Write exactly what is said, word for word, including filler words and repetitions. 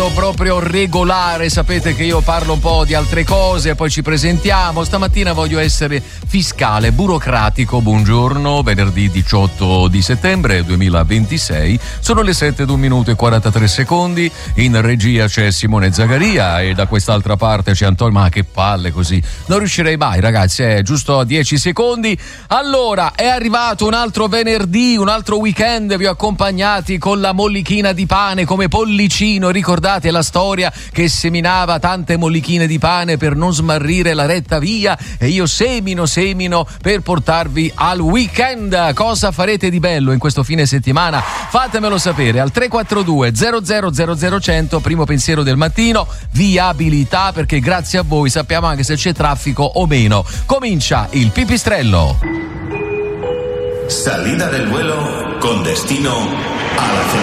modo proprio regolare. Sapete che io parlo un po' di altre cose e poi ci presentiamo. Stamattina voglio essere fiscale, burocratico. Buongiorno, venerdì diciotto di settembre duemilaventisei. Sono le sette ed un minuto e quarantatré secondi. In regia c'è Simone Zagaria e da quest'altra parte c'è Antonio. Ma che palle così, non riuscirei mai, ragazzi, è eh, giusto a dieci secondi. Allora, è arrivato un altro venerdì, un altro weekend. Vi ho accompagnati con la mollichina di pane come Pollicino. Ricordate la storia che seminava tante mollichine di pane per non smarrire la retta via? E io semino, semino per portarvi al weekend. Cosa farete di bello in questo fine settimana? Fatemelo sapere al tre quattro due zero zero zero zero cento. Primo pensiero del mattino, viabilità, perché grazie a voi sappiamo anche se c'è traffico o meno. Comincia il pipistrello. Salida del vuelo con destino a la